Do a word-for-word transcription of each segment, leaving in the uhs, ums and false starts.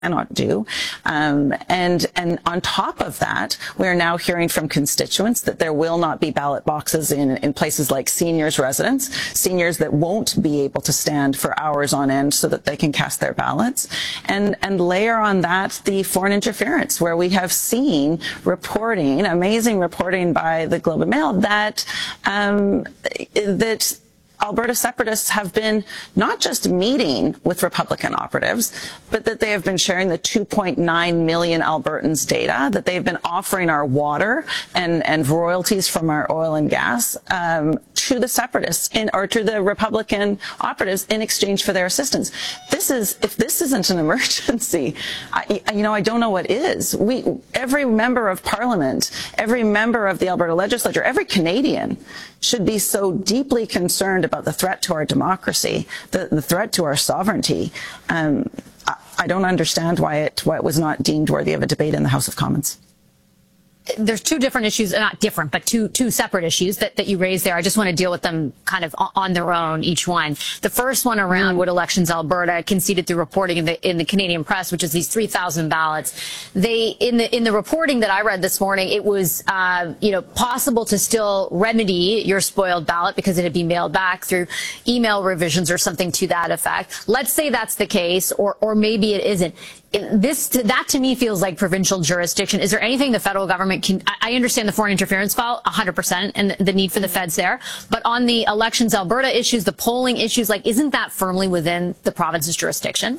cannot do. Um, and, and on top of that, we're now hearing from constituents that there will not be ballot boxes in, in places like seniors' residence, seniors that won't be able to stand for hours on end so that they can cast their ballots. And, and layer on that the foreign interference, where we have seen reporting, amazing reporting by the Globe and Mail that, um, that Alberta separatists have been not just meeting with Republican operatives, but that they have been sharing the two point nine million Albertans data, that they've been offering our water and, and royalties from our oil and gas um, to the separatists in, or to the Republican operatives in exchange for their assistance. This is, if this isn't an emergency, I, you know, I don't know what is. We, every member of Parliament, every member of the Alberta legislature, every Canadian should be so deeply concerned about the threat to our democracy, the, the threat to our sovereignty. Um, I, I don't understand why it, why it was not deemed worthy of a debate in the House of Commons. There's two different issues, not different, but two two separate issues that, that you raised there. I just want to deal with them kind of on their own, each one. The first one around what Elections Alberta conceded through reporting in the in the Canadian press, which is these three thousand ballots. They in the in the reporting that I read this morning, it was uh, you know possible to still remedy your spoiled ballot because it had been mailed back through email revisions or something to that effect. Let's say that's the case, or or maybe it isn't. This, that to me feels like provincial jurisdiction. Is there anything the federal government can, I understand the foreign interference file, one hundred percent, and the need for the feds there. But on the Elections Alberta issues, the polling issues, like, isn't that firmly within the province's jurisdiction?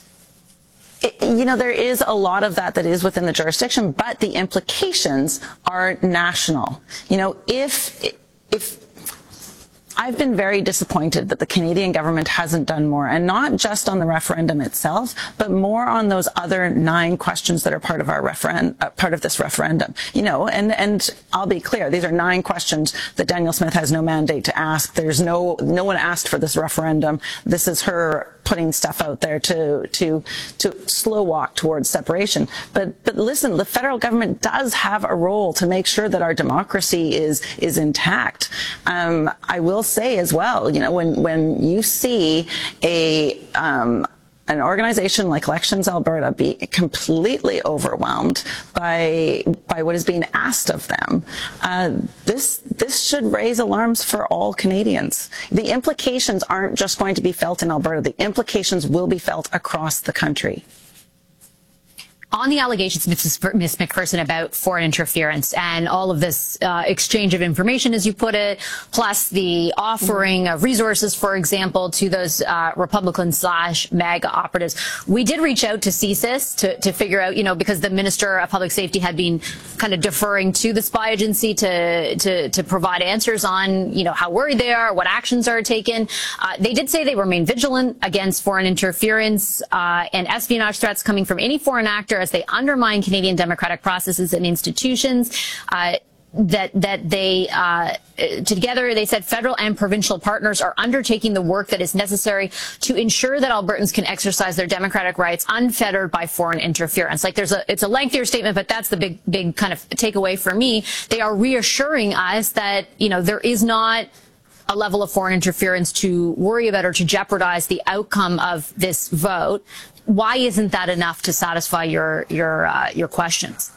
It, you know, there is a lot of that that is within the jurisdiction, but the implications are national. You know, if, if, I've been very disappointed that the Canadian government hasn't done more, and not just on the referendum itself, but more on those other nine questions that are part of our referen- uh, part of this referendum. You know, and and I'll be clear, these are nine questions that Danielle Smith has no mandate to ask. There's no no one asked for this referendum. This is her putting stuff out there to to to slow walk towards separation. But but listen, the federal government does have a role to make sure that our democracy is is intact. Um, I will say as well, you know, when when you see a um, an organization like Elections Alberta be completely overwhelmed by by what is being asked of them, uh, this this should raise alarms for all Canadians. The implications aren't just going to be felt in Alberta. The implications will be felt across the country. On the allegations, Miz McPherson, about foreign interference and all of this uh, exchange of information, as you put it, plus the offering of resources, for example, to those uh, Republican slash MAGA operatives, we did reach out to C S I S to, to figure out, you know, because the Minister of Public Safety had been kind of deferring to the spy agency to to, to provide answers on, you know, how worried they are, what actions are taken. Uh, they did say they remain vigilant against foreign interference uh, and espionage threats coming from any foreign actor as they undermine Canadian democratic processes and institutions. Uh, that that they uh, together, they said federal and provincial partners are undertaking the work that is necessary to ensure that Albertans can exercise their democratic rights unfettered by foreign interference. Like, there's a it's a lengthier statement, but that's the big big kind of takeaway for me. They are reassuring us that, you know, there is not a level of foreign interference to worry about or to jeopardize the outcome of this vote. Why isn't that enough to satisfy your your uh, your questions?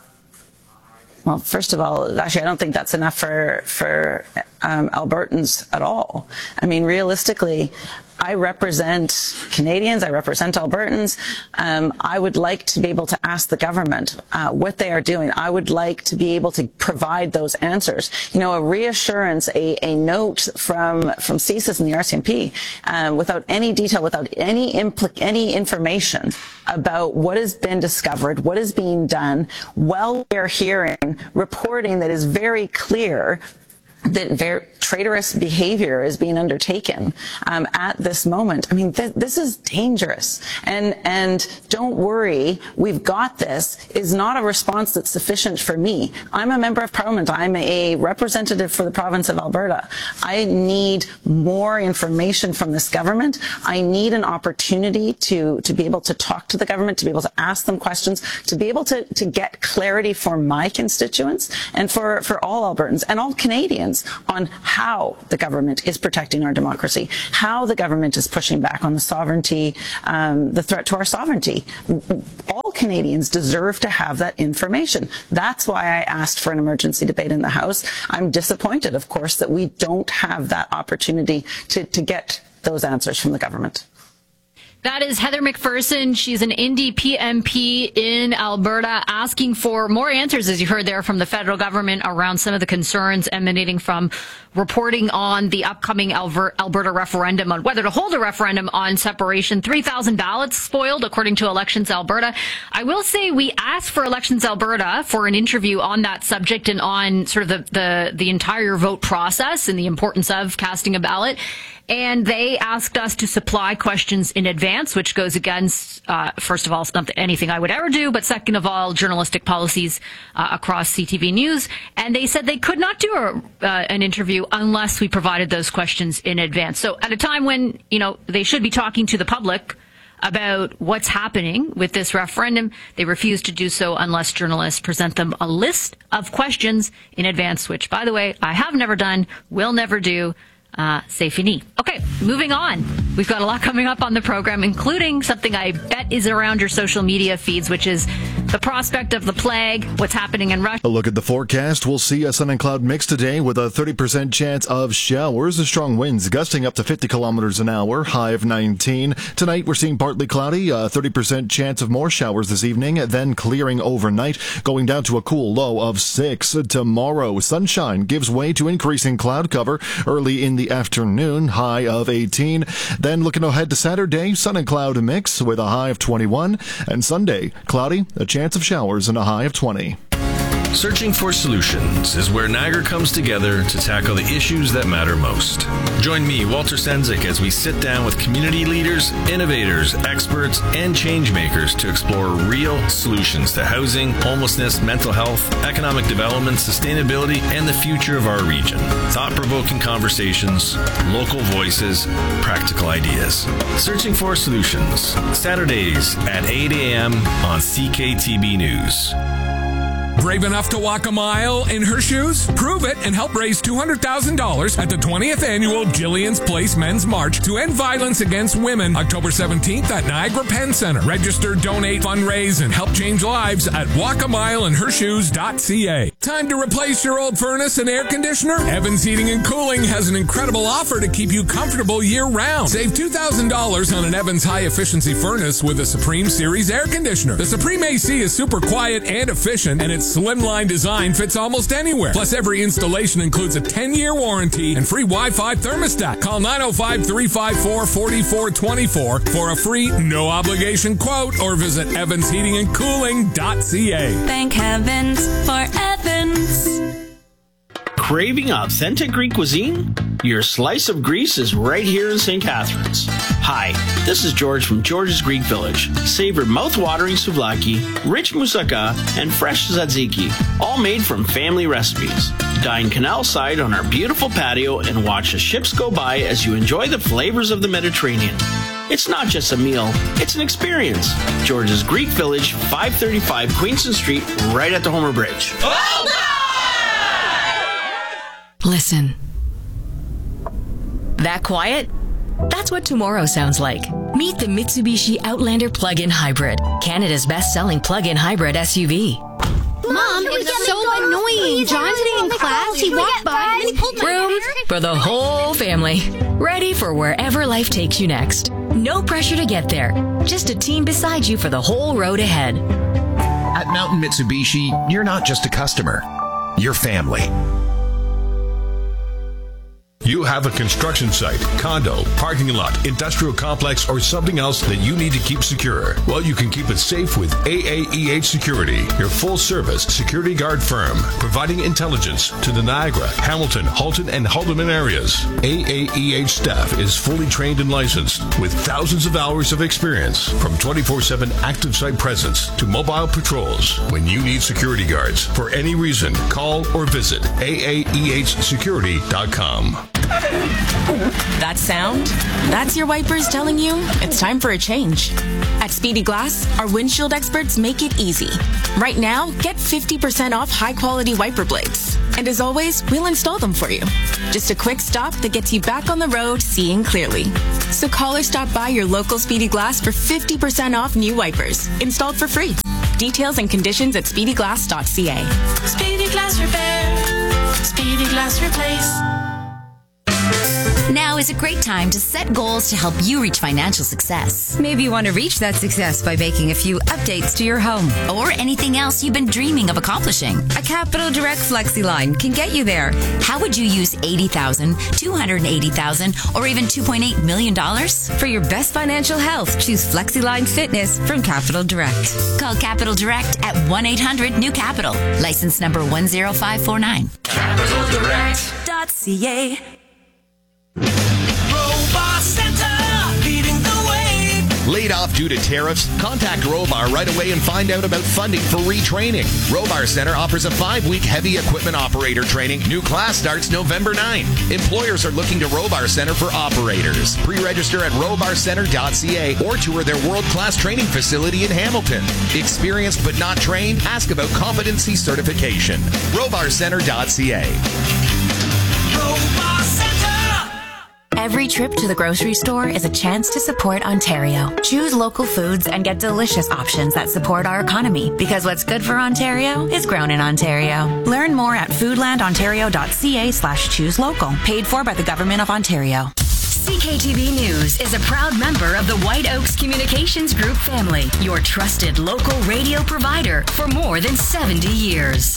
Well, first of all, actually, I don't think that's enough for for um, Albertans at all. I mean, realistically, I represent Canadians, I represent Albertans. Um, I would like to be able to ask the government uh, what they are doing. I would like to be able to provide those answers. You know, a reassurance, a, a note from from C S I S and the R C M P um, without any detail, without any impl- any information about what has been discovered, what is being done, while we're hearing reporting that is very clear that very traitorous behavior is being undertaken um, at this moment. I mean, th- this is dangerous. And and don't worry, we've got this is not a response that's sufficient for me. I'm a member of Parliament. I'm a representative for the province of Alberta. I need more information from this government. I need an opportunity to to be able to talk to the government, to be able to ask them questions, to be able to to get clarity for my constituents and for for all Albertans and all Canadians. questions on how the government is protecting our democracy, how the government is pushing back on the sovereignty, um, the threat to our sovereignty. All Canadians deserve to have that information. That's why I asked for an emergency debate in the House. I'm disappointed, of course, that we don't have that opportunity to, to get those answers from the government. That is Heather McPherson. She's an Indie P M P in Alberta, asking for more answers, as you heard there, from the federal government around some of the concerns emanating from reporting on the upcoming Alberta referendum on whether to hold a referendum on separation. three thousand ballots spoiled, according to Elections Alberta. I will say we asked for Elections Alberta for an interview on that subject and on sort of the, the, the entire vote process and the importance of casting a ballot. And they asked us to supply questions in advance, which goes against, uh, first of all, not anything I would ever do, but second of all, journalistic policies uh, across C T V News. And they said they could not do a, uh, an interview unless we provided those questions in advance. So at a time when, you know, they should be talking to the public about what's happening with this referendum, they refuse to do so unless journalists present them a list of questions in advance, which, by the way, I have never done, will never do. Uh, c'est fini. Okay, moving on. We've got a lot coming up on the program, including something I bet is around your social media feeds, which is the prospect of the plague, what's happening in Russia. A look at the forecast. We'll see a sun and cloud mix today with a thirty percent chance of showers. The strong winds gusting up to fifty kilometers an hour, high of nineteen. Tonight, we're seeing partly cloudy, a thirty percent chance of more showers this evening, then clearing overnight, going down to a cool low of six. Tomorrow, sunshine gives way to increasing cloud cover early in the afternoon, high of eighteen. Then looking ahead to Saturday, sun and cloud mix with a high of twenty-one. And Sunday, cloudy, a chance of showers and a high of twenty. Searching for Solutions is where Niagara comes together to tackle the issues that matter most. Join me, Walter Sendzik, as we sit down with community leaders, innovators, experts, and change makers to explore real solutions to housing, homelessness, mental health, economic development, sustainability, and the future of our region. Thought-provoking conversations, local voices, practical ideas. Searching for Solutions, Saturdays at eight a.m. on C K T B News. Brave enough to walk a mile in her shoes? Prove it and help raise two hundred thousand dollars at the twentieth Annual Jillian's Place Men's March to End Violence Against Women, October seventeenth at Niagara Penn Center. Register, donate, fundraise, and help change lives at walk a mile in her shoes dot c a. Time to replace your old furnace and air conditioner? Evans Heating and Cooling has an incredible offer to keep you comfortable year-round. Save two thousand dollars on an Evans high-efficiency furnace with a Supreme Series air conditioner. The Supreme A C is super quiet and efficient, and its slimline design fits almost anywhere. Plus, every installation includes a ten-year warranty and free Wi-Fi thermostat. Call nine oh five, three five four, four four two four for a free, no-obligation quote or visit evans heating and cooling dot c a. Thank heavens for Evans. Craving authentic Greek cuisine? Your slice of Greece is right here in Saint Catharines. Hi, this is George from George's Greek Village. Savor mouth-watering souvlaki, rich moussaka, and fresh tzatziki, all made from family recipes. Dine canal side on our beautiful patio and watch the ships go by as you enjoy the flavors of the Mediterranean. It's not just a meal, it's an experience. George's Greek Village, five thirty-five Queenston Street, right at the Homer Bridge. Hold on! Listen. That quiet? That's what tomorrow sounds like. Meet the Mitsubishi Outlander Plug-in Hybrid, Canada's best-selling plug-in hybrid S U V. Mom, it's so annoying. John's sitting in class, he walked by and he pulled my hair. Room for the whole family. Ready for wherever life takes you next. No pressure to get there. Just a team beside you for the whole road ahead. At Mountain Mitsubishi, you're not just a customer. You're family. You have a construction site, condo, parking lot, industrial complex, or something else that you need to keep secure. Well, you can keep it safe with A A E H Security, your full-service security guard firm, providing intelligence to the Niagara, Hamilton, Halton, and Haldeman areas. A A E H staff is fully trained and licensed with thousands of hours of experience, from twenty-four seven active site presence to mobile patrols. When you need security guards for any reason, call or visit A A E H security dot com. That sound? That's your wipers telling you it's time for a change. At Speedy Glass, our windshield experts make it easy. Right now, get fifty percent off high-quality wiper blades. And as always, we'll install them for you. Just a quick stop that gets you back on the road seeing clearly. So call or stop by your local Speedy Glass for fifty percent off new wipers, installed for free. Details and conditions at speedy glass dot c a. Speedy Glass Repair. Speedy Glass Replace. Now is a great time to set goals to help you reach financial success. Maybe you want to reach that success by making a few updates to your home. Or anything else you've been dreaming of accomplishing. A Capital Direct FlexiLine can get you there. How would you use eighty thousand dollars, two hundred eighty thousand dollars, or even two point eight million dollars? For your best financial health, choose FlexiLine Fitness from Capital Direct. Call Capital Direct at one eight hundred new capital. License number one zero five four nine. Capital Direct dot c a. Robar Center, leading the way. Laid off due to tariffs? Contact Robar right away and find out about funding for retraining. Robar Center offers a five-week heavy equipment operator training. New class starts November ninth. Employers are looking to Robar Center for operators. Pre-register at robar center dot c a or tour their world-class training facility in Hamilton. Experienced but not trained? Ask about competency certification. robar center dot c a. Robar Center. Every trip to the grocery store is a chance to support Ontario. Choose local foods and get delicious options that support our economy, because what's good for Ontario is grown in Ontario. Learn more at foodland ontario dot c a slash choose local. Paid for by the Government of Ontario. C K T V News is a proud member of the White Oaks Communications Group family, your trusted local radio provider for more than seventy years.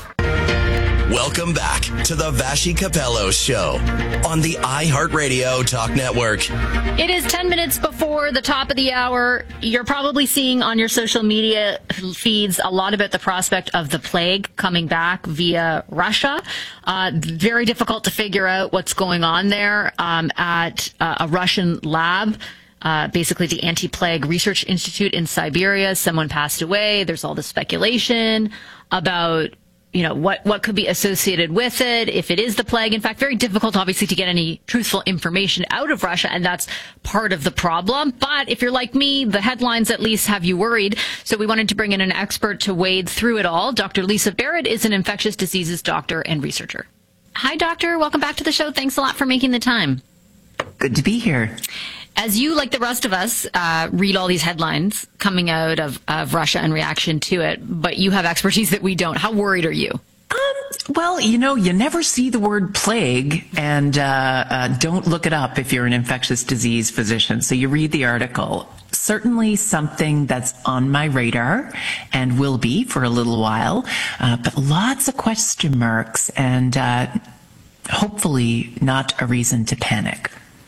Welcome back to the Vashi Capello Show on the iHeartRadio Talk Network. It is ten minutes before the top of the hour. You're probably seeing on your social media feeds a lot about the prospect of the plague coming back via Russia. Uh, very difficult to figure out what's going on there um, at uh, a Russian lab. Uh, basically the Anti-Plague Research Institute in Siberia. Someone passed away. There's all this speculation about you know, what, what could be associated with it, if it is the plague. In fact, very difficult, obviously, to get any truthful information out of Russia, and that's part of the problem. But if you're like me, the headlines at least have you worried. So we wanted to bring in an expert to wade through it all. Doctor Lisa Barrett is an infectious diseases doctor and researcher. Hi, doctor. Welcome back to the show. Thanks a lot for making the time. Good to be here. As you, like the rest of us, uh, read all these headlines coming out of, of Russia and reaction to it, but you have expertise that we don't. How worried are you? Um, well, you know, you never see the word plague, and uh, uh, don't look it up if you're an infectious disease physician. So you read the article. Certainly something that's on my radar and will be for a little while, uh, but lots of question marks and uh, hopefully not a reason to panic.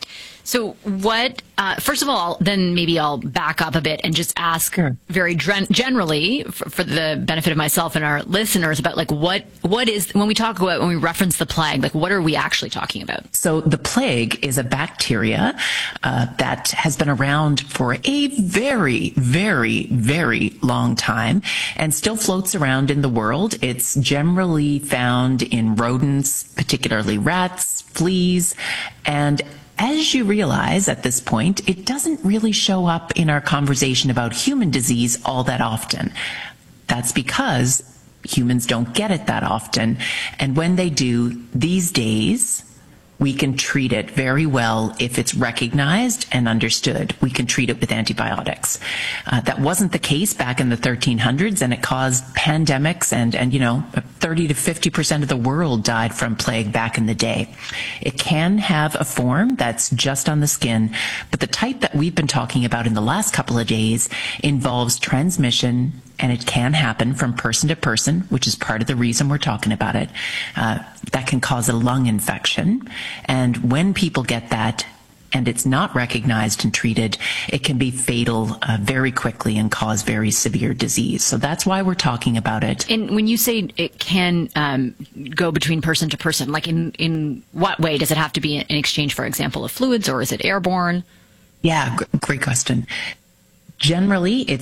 So what, uh, first of all, then maybe I'll back up a bit and just ask sure. very gen- generally for, for the benefit of myself and our listeners about like what, what is, when we talk about, when we reference the plague, like what are we actually talking about? So the plague is a bacteria uh, that has been around for a very, very, very long time and still floats around in the world. It's generally found in rodents, particularly rats, fleas, and as you realize at this point, it doesn't really show up in our conversation about human disease all that often. That's because humans don't get it that often. And when they do, these days, we can treat it very well if it's recognized and understood. We can treat it with antibiotics. Uh, that wasn't the case back in the thirteen hundreds, and it caused pandemics, and, and you know, thirty to fifty percent of the world died from plague back in the day. It can have a form that's just on the skin, but the type that we've been talking about in the last couple of days involves transmission, and it can happen from person to person, which is part of the reason we're talking about it. Uh, that can cause a lung infection. And when people get that and it's not recognized and treated, it can be fatal uh, very quickly and cause very severe disease. So that's why we're talking about it. And when you say it can um, go between person to person, like in, in what way? Does it have to be in exchange, for example, of fluids, or is it airborne? Yeah, g- great question. Generally, it's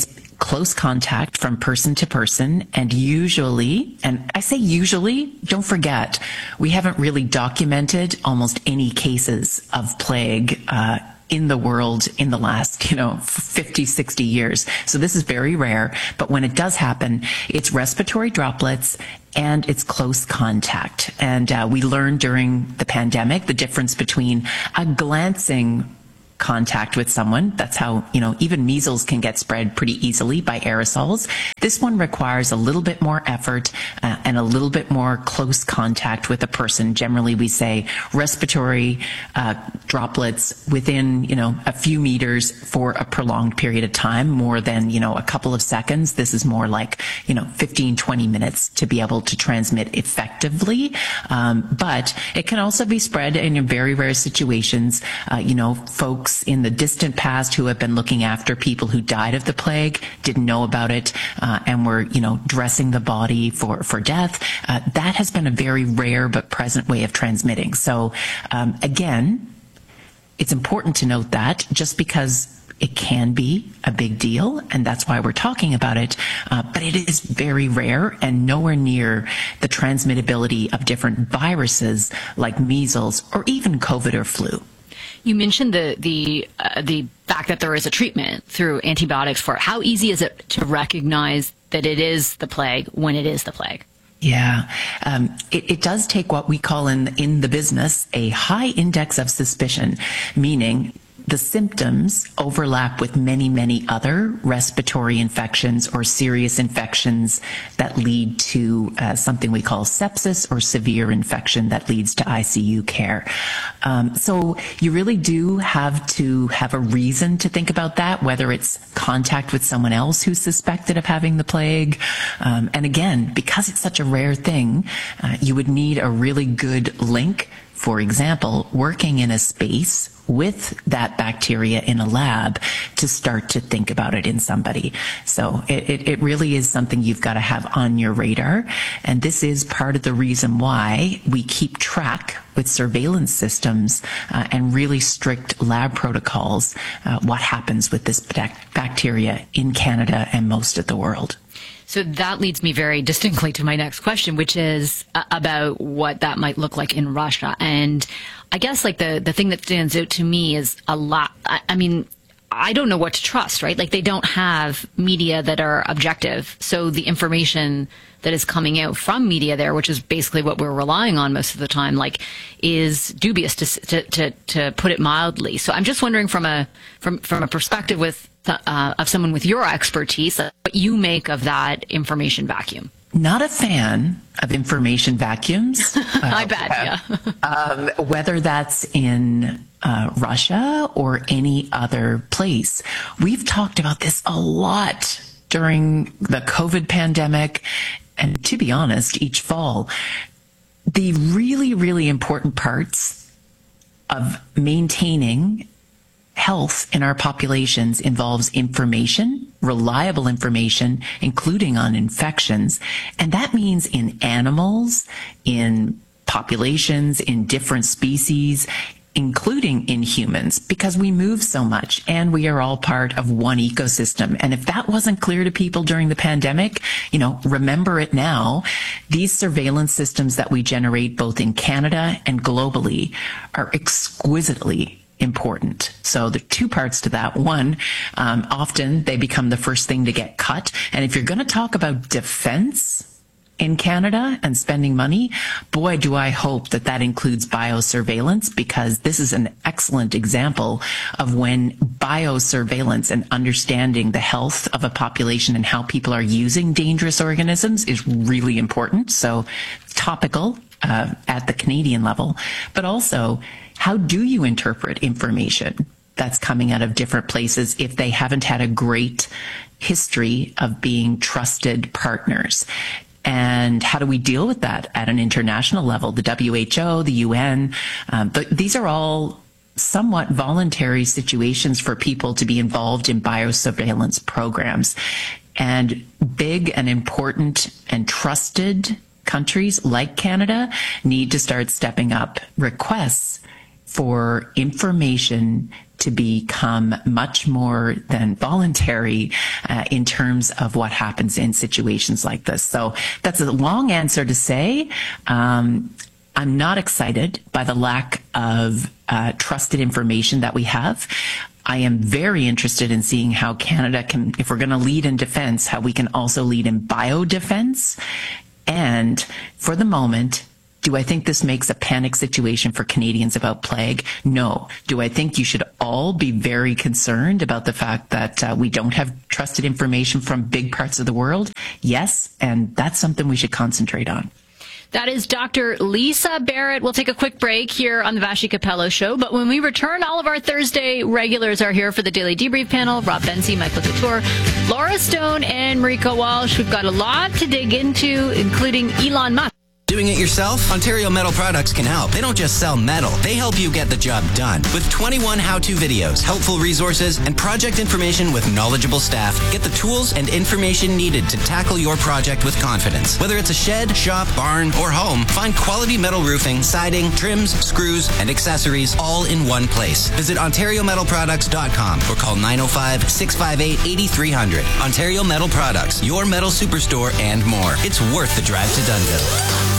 close contact from person to person, and usually, and I say usually, don't forget, we haven't really documented almost any cases of plague uh, in the world in the last, you know, fifty, sixty years. So this is very rare, but when it does happen, it's respiratory droplets and it's close contact. And uh, we learned during the pandemic the difference between a glancing contact with someone. That's how, you know, even measles can get spread pretty easily by aerosols. This one requires a little bit more effort uh, and a little bit more close contact with a person. Generally, we say respiratory uh, droplets within, you know, a few meters for a prolonged period of time, more than, you know, a couple of seconds. This is more like, you know, fifteen, twenty minutes to be able to transmit effectively. Um, but it can also be spread in very rare situations. Uh, you know, folks in the distant past who have been looking after people who died of the plague didn't know about it uh, and were, you know, dressing the body for, for death. Uh, that has been a very rare but present way of transmitting. So um, again, it's important to note that just because it can be a big deal, and that's why we're talking about it, uh, but it is very rare and nowhere near the transmittability of different viruses like measles or even COVID or flu. You mentioned the the uh, the fact that there is a treatment through antibiotics for it. How easy is it to recognize that it is the plague when it is the plague? Yeah, um, it, it does take what we call in in the business a high index of suspicion, meaning the symptoms overlap with many, many other respiratory infections or serious infections that lead to uh, something we call sepsis or severe infection that leads to I C U care. Um, so you really do have to have a reason to think about that, whether it's contact with someone else who's suspected of having the plague. Um, and again, because it's such a rare thing, uh, you would need a really good link. For example, working in a space with that bacteria in a lab to start to think about it in somebody. So it, it, it really is something you've got to have on your radar. And this is part of the reason why we keep track with surveillance systems uh, and really strict lab protocols uh, what happens with this bacteria in Canada and most of the world. So that leads me very distinctly to my next question, which is uh, about what that might look like in Russia. And I guess like the, the thing that stands out to me is a lot. I, I mean, I don't know what to trust, right? Like they don't have media that are objective. So the information that is coming out from media there, which is basically what we're relying on most of the time, like is dubious to, to, to, to put it mildly. So I'm just wondering from a, from, from a perspective with, uh, of someone with your expertise, what you make of that information vacuum. Not a fan of information vacuums. Uh, I bet, yeah. um, whether that's in uh, Russia or any other place. We've talked about this a lot during the COVID pandemic, and to be honest, each fall. The really, really important parts of maintaining health in our populations involves information, reliable information, including on infections. And that means in animals, in populations, in different species, including in humans, because we move so much and we are all part of one ecosystem. And if that wasn't clear to people during the pandemic, you know, remember it now. These surveillance systems that we generate both in Canada and globally are exquisitely important. So there are two parts to that. One, um, often they become the first thing to get cut. And if you're going to talk about defense in Canada and spending money, boy, do I hope that that includes biosurveillance, because this is an excellent example of when biosurveillance and understanding the health of a population and how people are using dangerous organisms is really important. So topical uh, at the Canadian level, but also how do you interpret information that's coming out of different places if they haven't had a great history of being trusted partners? And how do we deal with that at an international level? The W H O, the U N, um, but these are all somewhat voluntary situations for people to be involved in biosurveillance programs. And big and important and trusted countries like Canada need to start stepping up requests for information to become much more than voluntary uh, in terms of what happens in situations like this. So that's a long answer to say um, I'm not excited by the lack of uh, trusted information that we have. I am very interested in seeing how Canada can, if we're going to lead in defense, how we can also lead in biodefense. And for the moment, do I think this makes a panic situation for Canadians about plague? No. Do I think you should all be very concerned about the fact that uh, we don't have trusted information from big parts of the world? Yes, and that's something we should concentrate on. That is Doctor Lisa Barrett. We'll take a quick break here on the Vassy Capello Show. But when we return, all of our Thursday regulars are here for the Daily Debrief panel. Rob Benzie, Michael Couture, Laura Stone, and Marika Walsh. We've got a lot to dig into, including Elon Musk. Doing it yourself? Ontario Metal Products can help. They don't just sell metal, they help you get the job done. With twenty-one how-to videos, helpful resources, and project information with knowledgeable staff, get the tools and information needed to tackle your project with confidence. Whether it's a shed, shop, barn, or home, find quality metal roofing, siding, trims, screws, and accessories all in one place. Visit ontario metal products dot com or call nine oh five, six five eight, eight three zero zero. Ontario Metal Products, your metal superstore and more. It's worth the drive to Dunnville.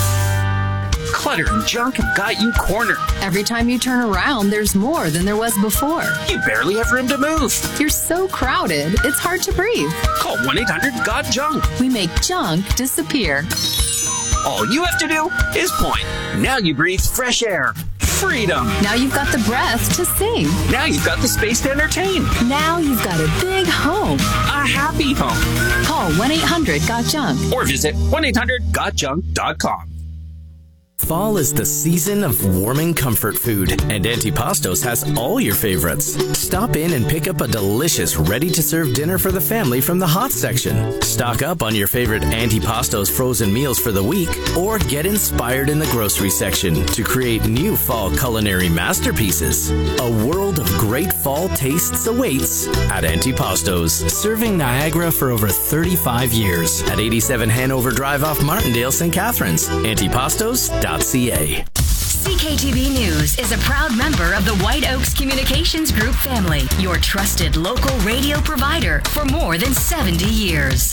Clutter and junk have got you cornered. Every time you turn around, there's more than there was before. You barely have room to move. You're so crowded, it's hard to breathe. Call one eight hundred got junk. We make junk disappear. All you have to do is point. Now you breathe fresh air. Freedom. Now you've got the breath to sing. Now you've got the space to entertain. Now you've got a big home. A happy home. Call one eight hundred got junk. Or visit one eight hundred got junk dot com. Fall is the season of warming comfort food, and Antipastos has all your favorites. Stop in and pick up a delicious, ready-to-serve dinner for the family from the hot section. Stock up on your favorite Antipastos frozen meals for the week, or get inspired in the grocery section to create new fall culinary masterpieces. A world of great fall tastes awaits at Antipastos, serving Niagara for over thirty-five years at eighty-seven Hanover Drive off Martindale, Saint Catharines. Antipastos dot c a. C K T V News is a proud member of the White Oaks Communications Group family, your trusted local radio provider for more than seventy years.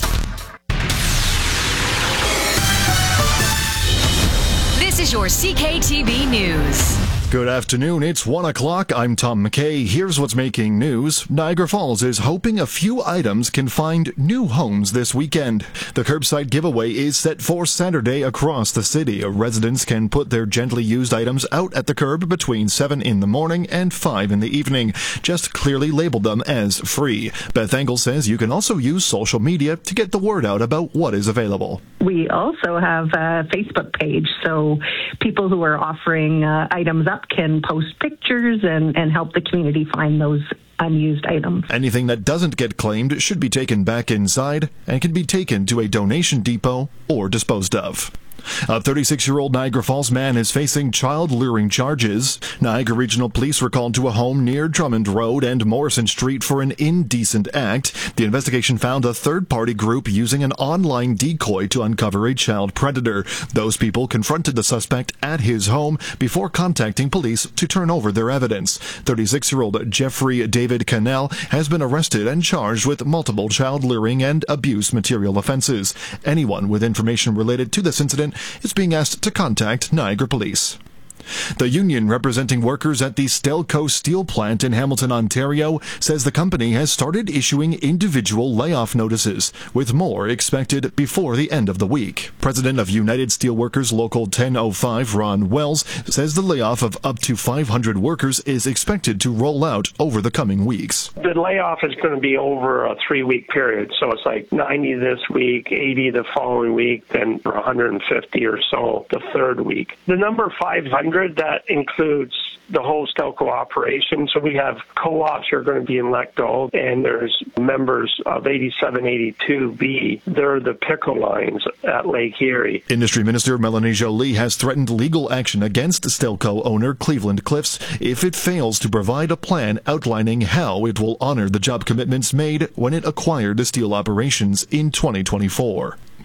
This is your C K T V News. Good afternoon. It's one o'clock. I'm Tom McKay. Here's what's making news. Niagara Falls is hoping a few items can find new homes this weekend. The curbside giveaway is set for Saturday across the city. Residents can put their gently used items out at the curb between seven in the morning and five in the evening. Just clearly label them as free. Beth Engel says you can also use social media to get the word out about what is available. We also have a Facebook page, so people who are offering uh, items up can post pictures and, and help the community find those unused items. Anything that doesn't get claimed should be taken back inside and can be taken to a donation depot or disposed of. A thirty-six-year-old Niagara Falls man is facing child luring charges. Niagara Regional Police were called to a home near Drummond Road and Morrison Street for an indecent act. The investigation found a third-party group using an online decoy to uncover a child predator. Those people confronted the suspect at his home before contacting police to turn over their evidence. thirty-six-year-old Jeffrey David Cannell has been arrested and charged with multiple child luring and abuse material offenses. Anyone with information related to this incident is being asked to contact Niagara Police. The union representing workers at the Stelco steel plant in Hamilton, Ontario, says the company has started issuing individual layoff notices, with more expected before the end of the week. President of United Steelworkers Local ten oh five, Ron Wells, says the layoff of up to five hundred workers is expected to roll out over the coming weeks. The layoff is going to be over a three-week period, so it's like ninety this week, eighty the following week, then one hundred fifty or so the third week. The number five hundred, that includes the whole Stelco operation. So we have co-ops who are going to be in let go, and there's members of eighty-seven eighty-two B. They're the pickle lines at Lake Erie. Industry Minister Melanie Joly has threatened legal action against Stelco owner Cleveland Cliffs if it fails to provide a plan outlining how it will honor the job commitments made when it acquired the steel operations in twenty twenty-four.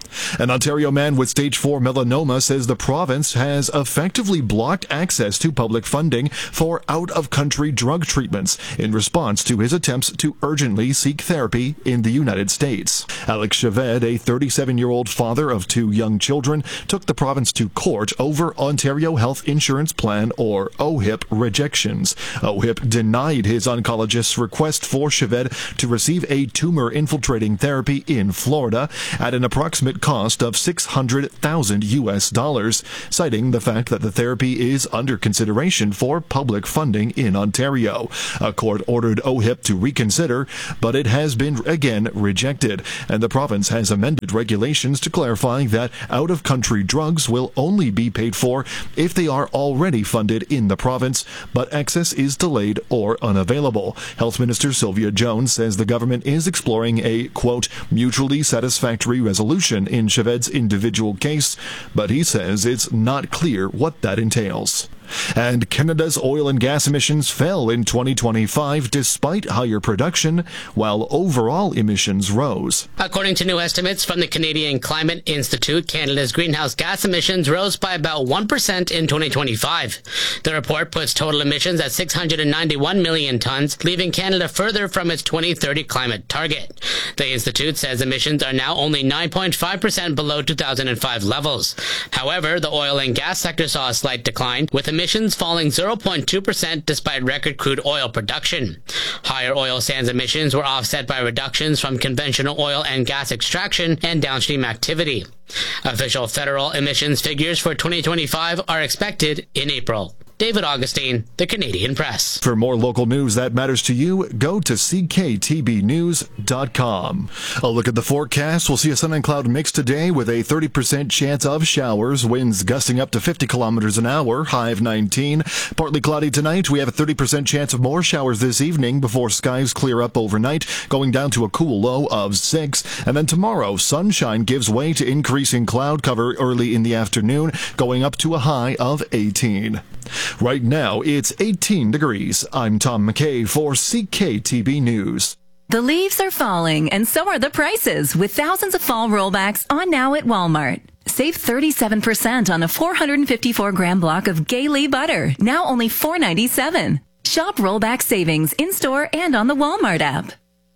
An Ontario man with stage four melanoma says the province has effectively blocked access to public funding for out-of-country drug treatments in response to his attempts to urgently seek therapy in the United States. Alex Chaved, a thirty-seven-year-old father of two young children, took the province to court over Ontario Health Insurance Plan, or O H I P, rejections. O H I P denied his oncologist's request for Chaved to receive a tumor-infiltrating therapy in Florida at an approximate cost of six hundred thousand U S dollars, citing the fact that the therapy is under consideration for public funding in Ontario. A court ordered O H I P to reconsider, but it has been again rejected, and the province has amended regulations to clarify that out-of-country drugs will only be paid for if they are already funded in the province, but access is delayed or unavailable. Health Minister Sylvia Jones says the government is exploring a, quote, mutually satisfactory resolution in Chaved's individual case, but he says it's not clear what that entails. And Canada's oil and gas emissions fell in twenty twenty-five despite higher production, while overall emissions rose. According to new estimates from the Canadian Climate Institute, Canada's greenhouse gas emissions rose by about one percent in twenty twenty-five. The report puts total emissions at six hundred ninety-one million tons, leaving Canada further from its twenty thirty climate target. The Institute says emissions are now only nine point five percent below two thousand five levels. However, the oil and gas sector saw a slight decline, with emissions falling zero point two percent despite record crude oil production. Higher oil sands emissions were offset by reductions from conventional oil and gas extraction and downstream activity. Official federal emissions figures for twenty twenty-five are expected in April. David Augustine, The Canadian Press. For more local news that matters to you, go to c k t b news dot com. A look at the forecast. We'll see a sun and cloud mix today with a thirty percent chance of showers, winds gusting up to fifty kilometers an hour, high of nineteen. Partly cloudy tonight. We have a thirty percent chance of more showers this evening before skies clear up overnight, going down to a cool low of six. And then tomorrow, sunshine gives way to increasing cloud cover early in the afternoon, going up to a high of eighteen. Right now, it's eighteen degrees. I'm Tom McKay for C K T B News. The leaves are falling, and so are the prices, with thousands of fall rollbacks on now at Walmart. Save thirty-seven percent on a four hundred fifty-four gram block of Gailey butter, now only four ninety-seven. Shop rollback savings in-store and on the Walmart app.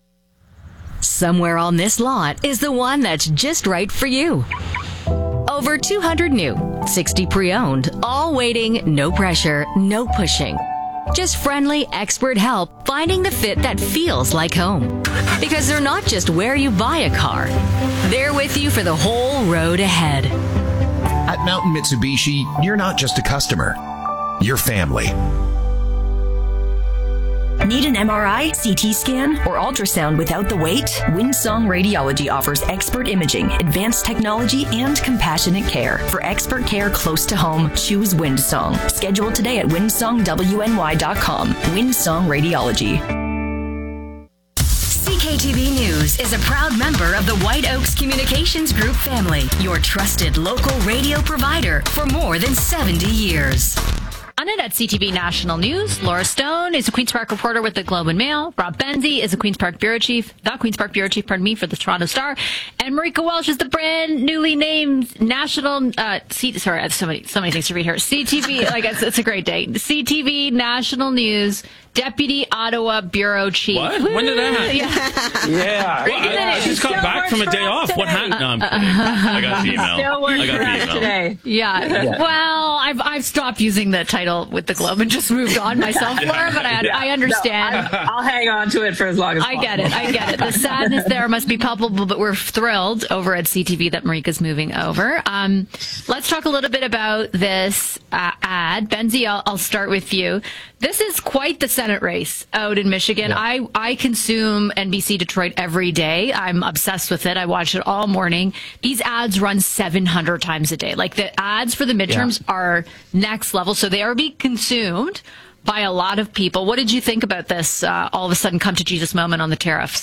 Somewhere on this lot is the one that's just right for you. Over two hundred new, sixty pre-owned, all waiting, no pressure, no pushing. Just friendly, expert help finding the fit that feels like home. Because they're not just where you buy a car. They're with you for the whole road ahead. At Mountain Mitsubishi, you're not just a customer. You're family. Need an M R I, C T scan, or ultrasound without the wait? Winsong Radiology offers expert imaging, advanced technology, and compassionate care. For expert care close to home, choose Winsong. Schedule today at winsong w n y dot com. Winsong Radiology. C K T B News is a proud member of the White Oaks Communications Group family, your trusted local radio provider for more than seventy years. On it at C T V National News, Laura Stone is a Queen's Park reporter with the Globe and Mail. Rob Benzie is a Queen's Park bureau chief, the Queen's Park bureau chief, pardon me, for the Toronto Star. And Marika Welsh is the brand newly named national, uh, C, sorry, I have so many, so many things to read here. C T V, like it's, it's a great day. C T V National News Deputy Ottawa Bureau Chief. What? Woo! When did that happen? Yeah. Yeah. Well, I, I just got back from a day off. Today. What happened? No, I'm kidding. I got the email. Still I got the email. Today. Yeah. yeah. Well, I've I've stopped using the title with the Globe and just moved on myself more, but I, yeah. I understand. No, I'll hang on to it for as long as I possible. get it. I get it. The sadness there must be palpable, but we're thrilled over at C T V that Marika's moving over. Um, let's talk a little bit about this uh, ad. Benzie, I'll, I'll start with you. This is quite the Senate race out in Michigan. Yeah. I, I consume N B C Detroit every day. I'm obsessed with it. I watch it all morning. These ads run seven hundred times a day. Like the ads for the midterms yeah. are next level. So they are being consumed by a lot of people. What did you think about this uh, all of a sudden come to Jesus moment on the tariffs?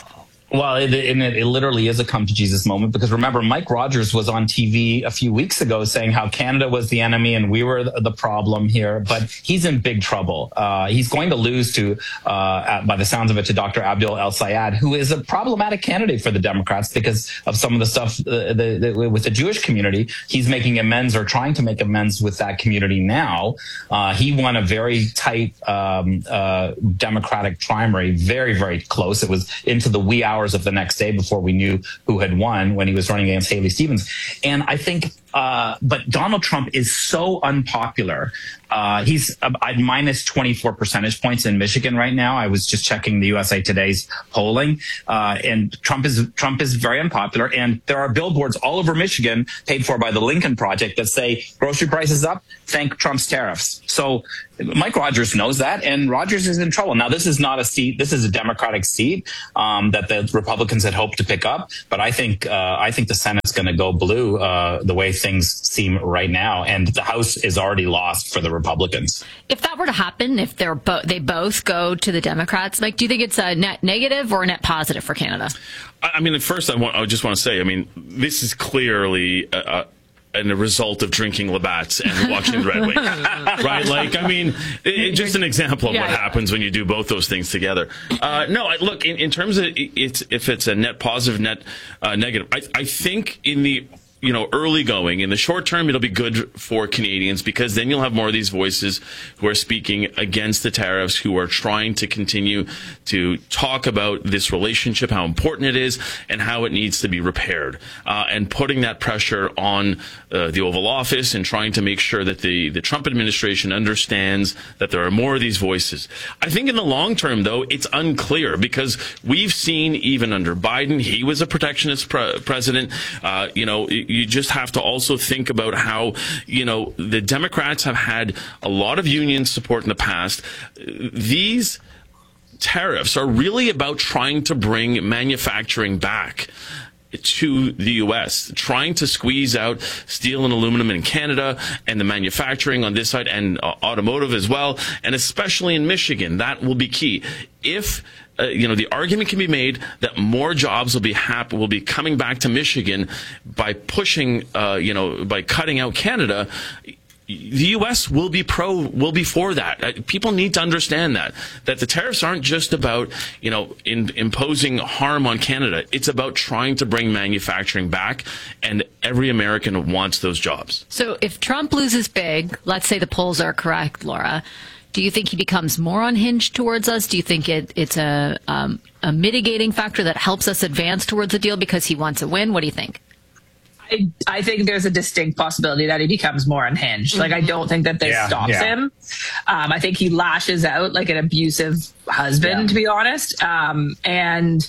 Well, it, it, it literally is a come to Jesus moment, because remember, Mike Rogers was on T V a few weeks ago saying how Canada was the enemy and we were the, the problem here, but he's in big trouble. Uh, he's going to lose to, uh, at, by the sounds of it, to Doctor Abdul El-Sayed, who is a problematic candidate for the Democrats because of some of the stuff uh, the, the, with the Jewish community. He's making amends or trying to make amends with that community now. Uh, he won a very tight um, uh, Democratic primary, very, very close. It was into the wee hours of the next day before we knew who had won when he was running against Haley Stevens. And I think, uh, but Donald Trump is so unpopular. Uh, he's at minus twenty-four percentage points in Michigan right now. I was just checking the U S A Today's polling, uh, and Trump is Trump is very unpopular. And there are billboards all over Michigan paid for by the Lincoln Project that say grocery prices up, thank Trump's tariffs. So Mike Rogers knows that, and Rogers is in trouble. Now, this is not a seat. This is a Democratic seat um, that the Republicans had hoped to pick up. But I think uh, I think the Senate's going to go blue uh, the way things seem right now, and the House is already lost for the Republicans. If that were to happen, if they're bo- they both go to the Democrats, like, do you think it's a net negative or a net positive for Canada? I mean, at first, I, want, I just want to say, I mean, this is clearly a, and a result of drinking Labatt's and watching Red Wings, right? Like, I mean, it, it, just an example of yeah, what yeah. happens when you do both those things together. Uh, no, I, look, in, in terms of it's if it's a net positive, net uh, negative, I, I think in the you know, early going. In the short term, it'll be good for Canadians because then you'll have more of these voices who are speaking against the tariffs, who are trying to continue to talk about this relationship, how important it is, and how it needs to be repaired, uh, and putting that pressure on uh, the Oval Office and trying to make sure that the, the Trump administration understands that there are more of these voices. I think in the long term, though, it's unclear because we've seen even under Biden, he was a protectionist pre- president, uh, you know, you just have to also think about how, you know, the Democrats have had a lot of union support in the past. These tariffs are really about trying to bring manufacturing back to the U S, trying to squeeze out steel and aluminum in Canada and the manufacturing on this side and uh, automotive as well, and especially in Michigan. That will be key. If Uh, you know, the argument can be made that more jobs will be hap- will be coming back to Michigan by pushing, uh, you know, by cutting out Canada. The U S will be pro, will be for that. Uh, people need to understand that, that the tariffs aren't just about, you know, in, imposing harm on Canada. It's about trying to bring manufacturing back, and every American wants those jobs. So if Trump loses big, let's say the polls are correct, Laura, do you think he becomes more unhinged towards us? Do you think it, it's a, um, a mitigating factor that helps us advance towards a deal because he wants a win? What do you think? I, I think there's a distinct possibility that he becomes more unhinged. Mm-hmm. Like, I don't think that this yeah, stops yeah. him. Um, I think he lashes out like an abusive husband, yeah. to be honest. Um, and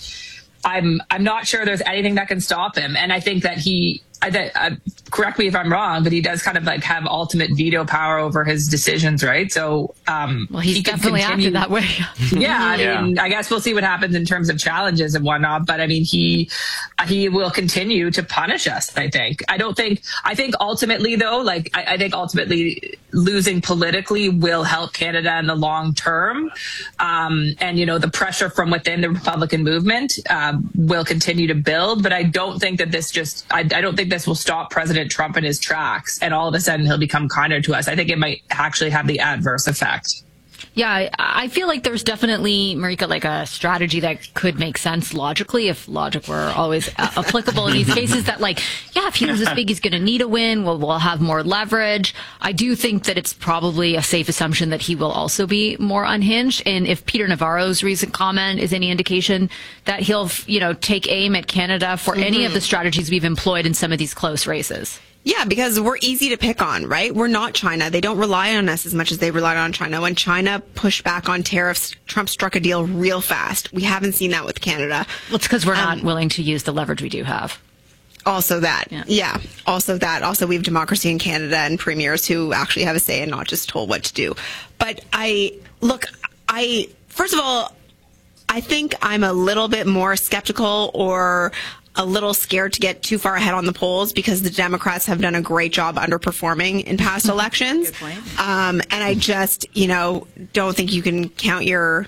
I'm I'm not sure there's anything that can stop him. And I think that he, I, that, uh, correct me if I'm wrong, but he does kind of like have ultimate veto power over his decisions, right? So, um, well, he's he definitely acted that way. yeah, I yeah. mean, I guess we'll see what happens in terms of challenges and whatnot. But I mean, he he will continue to punish us. I think. I don't think. I think ultimately, though, like I, I think ultimately losing politically will help Canada in the long term. Um, and you know, the pressure from within the Republican movement um, will continue to build. But I don't think that this just. I, I don't think this will stop President Trump in his tracks and all of a sudden he'll become kinder to us. I think it might actually have the adverse effect. Yeah, I, I feel like there's definitely, Marika, like a strategy that could make sense logically if logic were always uh, applicable in these cases that, like, yeah, if he loses big, he's going to need a win. We'll, we'll have more leverage. I do think that it's probably a safe assumption that he will also be more unhinged. And if Peter Navarro's recent comment is any indication that he'll, you know, take aim at Canada for mm-hmm. any of the strategies we've employed in some of these close races. Yeah, because we're easy to pick on, right? We're not China. They don't rely on us as much as they relied on China. When China pushed back on tariffs, Trump struck a deal real fast. We haven't seen that with Canada. Well, it's because we're um, not willing to use the leverage we do have. Also that. Yeah. yeah. Also that. Also, we have democracy in Canada and premiers who actually have a say and not just told what to do. But I, look, I, first of all, I think I'm a little bit more skeptical or a little scared to get too far ahead on the polls because the Democrats have done a great job underperforming in past elections. Good point. Um, and I just, you know, don't think you can count your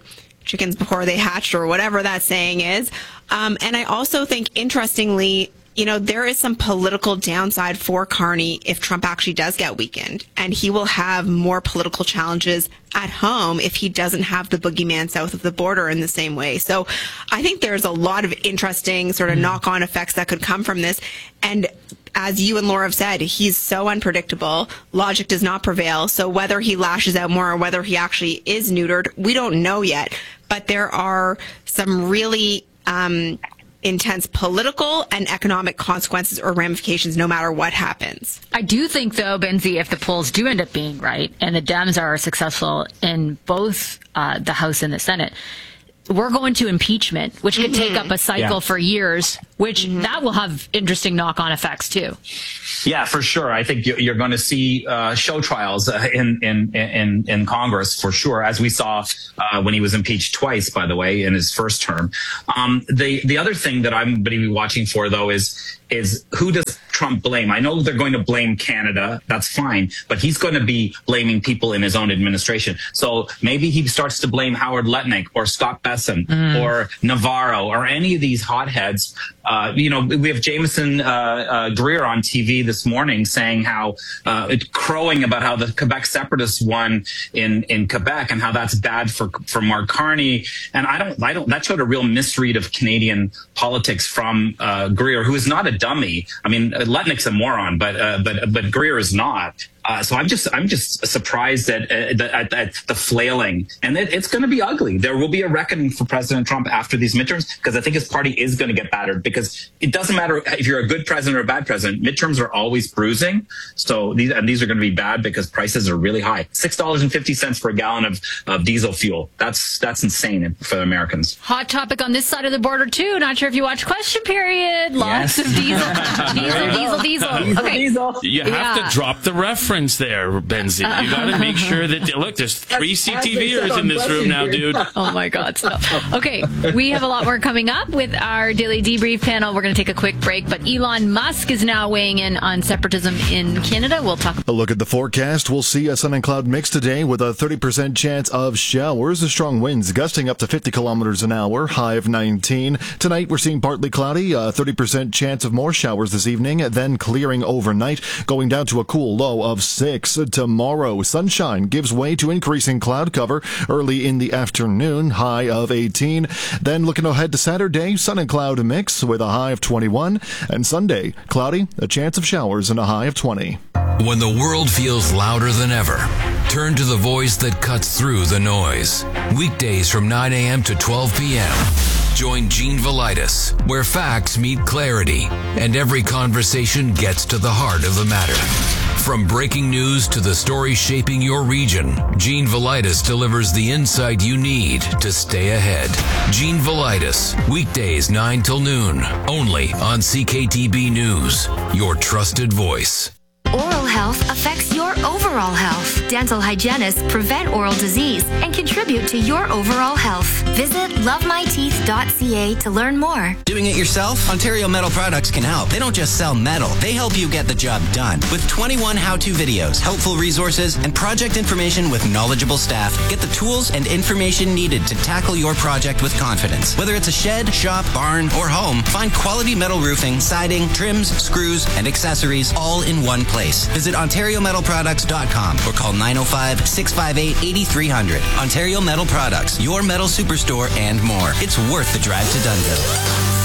chickens before they hatched, or whatever that saying is. Um, and I also think, interestingly, you know, there is some political downside for Carney if Trump actually does get weakened, and he will have more political challenges at home if he doesn't have the boogeyman south of the border in the same way. So I think there's a lot of interesting sort of knock-on effects that could come from this. And as you and Laura have said, he's so unpredictable. Logic does not prevail. So whether he lashes out more or whether he actually is neutered, we don't know yet. But there are some really um, intense political and economic consequences or ramifications no matter what happens. I do think, though, Benzie, if the polls do end up being right and the Dems are successful in both uh, the House and the Senate, we're going to impeachment, which could mm-hmm. take up a cycle yeah. for years, which mm-hmm. that will have interesting knock-on effects, too. Yeah, for sure. I think you're going to see uh, show trials uh, in, in in in Congress for sure, as we saw uh, when he was impeached twice, by the way, in his first term. Um, the the other thing that I'm going to be watching for, though, is is who does Trump blame? I know they're going to blame Canada. That's fine. But he's going to be blaming people in his own administration. So maybe he starts to blame Howard Lutnick or Scott Bessent mm. or Navarro or any of these hotheads. Uh, you know, we have Jameson uh, uh, Greer on T V this morning saying how uh, it, crowing about how the Quebec separatists won in, in Quebec and how that's bad for for Mark Carney. And I don't, I don't. That showed a real misread of Canadian politics from uh, Greer, who is not a dummy. I mean, Lutnick's a moron, but uh, but but Greer is not. Uh, so I'm just I'm just surprised at, uh, at, at the flailing, and it, it's going to be ugly. There will be a reckoning for President Trump after these midterms, because I think his party is going to get battered. Because it doesn't matter if you're a good president or a bad president, midterms are always bruising. So these and these are going to be bad because prices are really high. Six dollars and fifty cents for a gallon of, of diesel fuel. That's that's insane for Americans. Hot topic on this side of the border too. Not sure if you watch Question Period. Lots yes. of diesel, diesel, diesel, diesel. diesel. Okay, diesel. You have yeah. to drop the reference there, Benzie. You got to make sure that, look, there's three C T Viers in this room now, dude. Oh my God. So, okay, we have a lot more coming up with our Daily Debrief panel. We're going to take a quick break, but Elon Musk is now weighing in on separatism in Canada. We'll talk. A look at the forecast. We'll see a sun and cloud mix today with a thirty percent chance of showers. Strong winds gusting up to fifty kilometers an hour, high of nineteen. Tonight, we're seeing partly cloudy, a thirty percent chance of more showers this evening, then clearing overnight, going down to a cool low of six. Tomorrow, sunshine gives way to increasing cloud cover early in the afternoon, high of eighteen. Then looking ahead to Saturday, sun and cloud mix with a high of twenty-one. And Sunday, cloudy, a chance of showers and a high of twenty. When the world feels louder than ever, turn to the voice that cuts through the noise. Weekdays from nine a.m. to twelve p.m. Join Gene Velitis, where facts meet clarity and every conversation gets to the heart of the matter. From breaking news to the story shaping your region, Gene Velitis delivers the insight you need to stay ahead. Gene Velitis, weekdays nine till noon, only on C K T B News, your trusted voice. Oral health affects your overall health. Dental hygienists prevent oral disease and contribute to your overall health. Visit love my teeth dot c a to learn more. Doing it yourself? Ontario Metal Products can help. They don't just sell metal. They help you get the job done. With twenty-one how-to videos, helpful resources, and project information with knowledgeable staff, get the tools and information needed to tackle your project with confidence. Whether it's a shed, shop, barn, or home, find quality metal roofing, siding, trims, screws, and accessories all in one place. Visit ontario metal products dot com or call nine oh five, six five eight, eight three hundred. Ontario Metal Products, your metal superstore and more. It's worth the drive to Dunnville.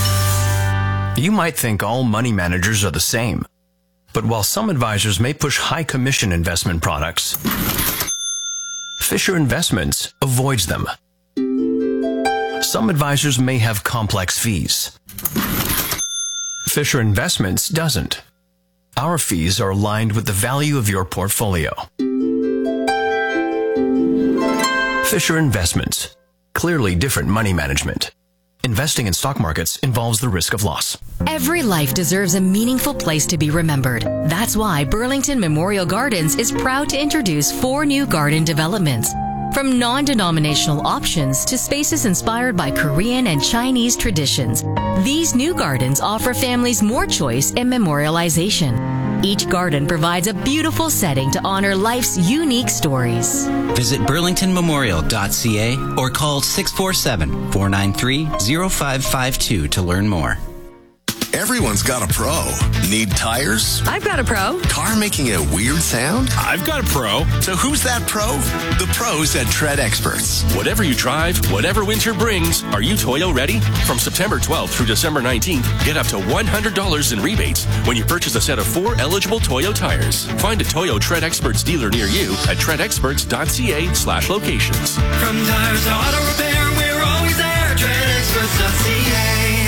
You might think all money managers are the same. But while some advisors may push high commission investment products, Fisher Investments avoids them. Some advisors may have complex fees. Fisher Investments doesn't. Our fees are aligned with the value of your portfolio. Fisher Investments. Clearly different money management. Investing in stock markets involves the risk of loss. Every life deserves a meaningful place to be remembered. That's why Burlington Memorial Gardens is proud to introduce four new garden developments. From non-denominational options to spaces inspired by Korean and Chinese traditions, these new gardens offer families more choice in memorialization. Each garden provides a beautiful setting to honor life's unique stories. Visit burlington memorial dot c a or call six four seven, four nine three, zero five five two to learn more. Everyone's got a pro. Need tires? I've got a pro. Car making a weird sound? I've got a pro. So who's that pro? The pros at Tread Experts. Whatever you drive, whatever winter brings, are you Toyo ready? From September twelfth through December nineteenth, get up to one hundred dollars in rebates when you purchase a set of four eligible Toyo tires. Find a Toyo Tread Experts dealer near you at tread experts dot c a slash locations. From tires to auto repair, we're always there. tread experts dot c a.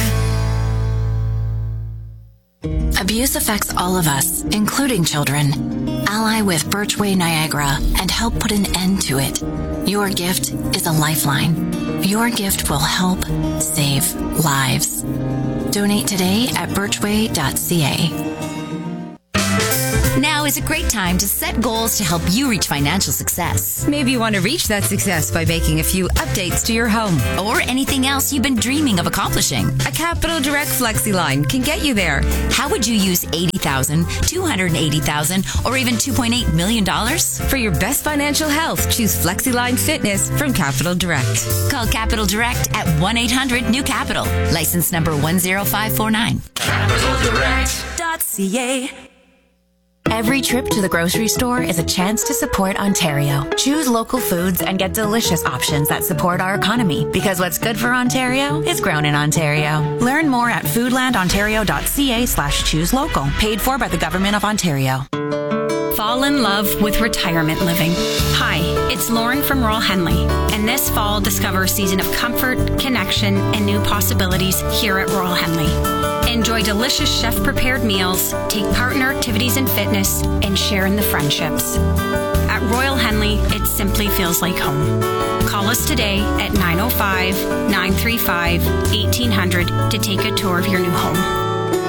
Abuse affects all of us, including children. Ally with Birchway Niagara and help put an end to it. Your gift is a lifeline. Your gift will help save lives. Donate today at birchway dot c a. Now is a great time to set goals to help you reach financial success. Maybe you want to reach that success by making a few updates to your home. Or anything else you've been dreaming of accomplishing. A Capital Direct FlexiLine can get you there. How would you use eighty thousand dollars, two hundred eighty thousand dollars, or even two point eight million dollars? For your best financial health, choose FlexiLine Fitness from Capital Direct. Call Capital Direct at one eight hundred new capital. License number one zero five four nine. capital direct dot c a. Every trip to the grocery store is a chance to support Ontario. Choose local foods and get delicious options that support our economy, because what's good for Ontario is grown in Ontario. Learn more at foodland ontario dot c a slash choose local. Paid for by the Government of Ontario. Fall in love with retirement living. Hi, it's Lauren from Royal Henley, and this fall discover a season of comfort, connection, and new possibilities here at Royal Henley. Enjoy delicious chef-prepared meals, take part in our activities and fitness, and share in the friendships. At Royal Henley, it simply feels like home. Call us today at nine oh five, nine three five, eighteen hundred to take a tour of your new home.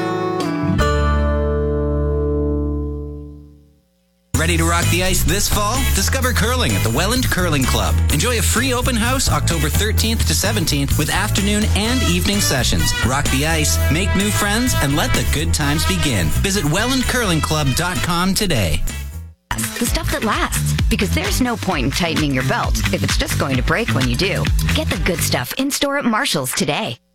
Ready to rock the ice this fall? Discover curling at the Welland Curling Club. Enjoy a free open house October thirteenth to seventeenth with afternoon and evening sessions. Rock the ice, make new friends, and let the good times begin. Visit welland curling club dot com today. The stuff that lasts, because there's no point in tightening your belt if it's just going to break when you do. Get the good stuff in store at Marshall's today.